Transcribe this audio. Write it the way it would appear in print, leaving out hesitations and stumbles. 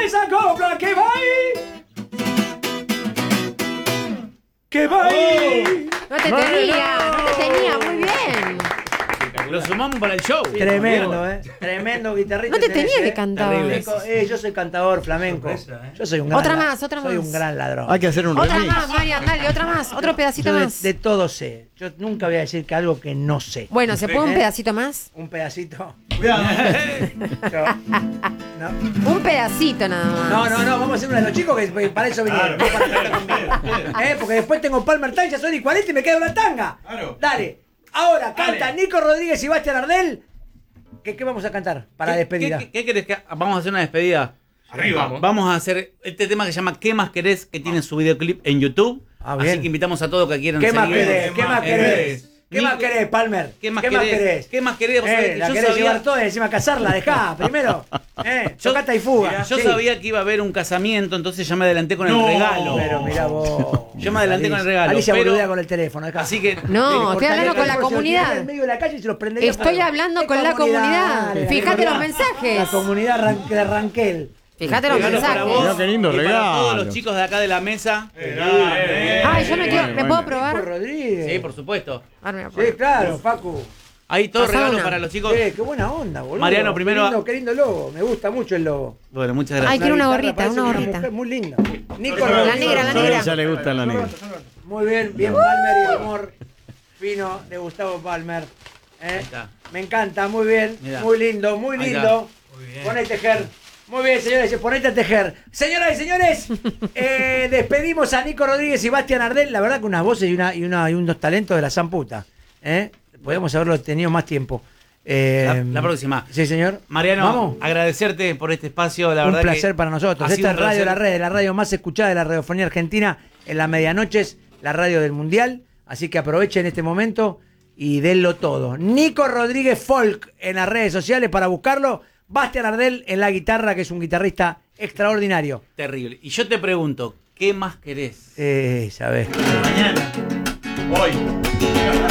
esa copla que va ahí. Que va ahí. No te tenía, muy bien. Lo sumamos para el show. Tremendo, tremendo guitarrista. No te tenía que cantar. Yo soy cantador flamenco. Yo soy un gran Otra más. Soy un gran ladrón. Hay que hacer un Otra remix. más, Marian, dale, otra más. Otro pedacito Yo más. de todo sé. Yo nunca voy a decir que algo que no sé. Bueno, ¿se puede un pedacito más? Un pedacito. Cuidado. No. Un pedacito nada más. No, vamos a hacer uno de los chicos que para eso vinieron. No para cantar conmigo. Porque después tengo Palmer Time, ya son y 40 y me queda una tanga. Claro. Dale. Ahora canta Nico Rodríguez y Sebastián Ardel. ¿Qué vamos a cantar para la despedida? ¿Qué querés que vamos a hacer una despedida? Arriba. Vamos a hacer este tema que se llama ¿Qué más querés? Que tiene su videoclip en YouTube. Bien. Así que invitamos a todos que quieran ¿Qué más seguir. querés? ¿Qué más querés? ¿Qué más querés, Palmer? ¿Qué más querés? ¿Qué más querés? Vos sabés que La yo querés sabía- llevar toda y encima casarla, dejá, primero. Chocata y fuga. Yo Sí. sabía que iba a haber un casamiento, entonces ya me adelanté con el regalo. Pero mirá vos. Yo me adelanté con el regalo, Alicia pero- boludea con el teléfono, dejá. Así que No, estoy hablando con la En comunidad. medio de la calle y se los prendería Estoy fuego. hablando ¿Qué con la comunidad. La Fíjate los comunidad. mensajes. La comunidad de Ranquel. Fíjate los regalo para mensajes. vos Mirá qué lindo y para regalo. todos los chicos de acá de la mesa. Ay, yo me quiero. ¿Me puedo Nico probar? Rodríguez. Sí, por supuesto. Ahora me voy a Sí, probar. claro, Facu. Ahí todo Pasá regalo una. para los chicos. Qué buena onda, boludo. Mariano, primero- Qué lindo logo. Me gusta mucho el logo. Bueno, muchas Ay, gracias. quiero una guitarra gorrita, parece una una gorrita. mujer muy linda. Nico La Rodríguez. negra, la A negra. ella le gusta la negra. Muy bien, bien Palmer y el humor fino de Gustavo Palmer. Ahí está. Me encanta, muy bien, Mirá. muy lindo, muy Ahí lindo. Ponete, Ger. Muy bien, señores, ponete a tejer. Señoras y señores, despedimos a Nico Rodríguez y Bastián Ardel. La verdad que unas voces y unos talentos de la zamputa. Podríamos haberlo tenido más tiempo. La próxima. Sí, señor. Mariano, ¿Vamos? agradecerte por este espacio. La Un verdad placer que para nosotros. ha sido Esta es un Radio placer. La Red, la radio más escuchada de la radiofonía argentina en las medianoches, la radio del Mundial. Así que aprovechen este momento y denlo todo. Nico Rodríguez Folk en las redes sociales para buscarlo. Bastián Ardel en la guitarra, que es un guitarrista extraordinario. Terrible. Y yo te pregunto, ¿qué más querés? Sabés. Mañana. Hoy.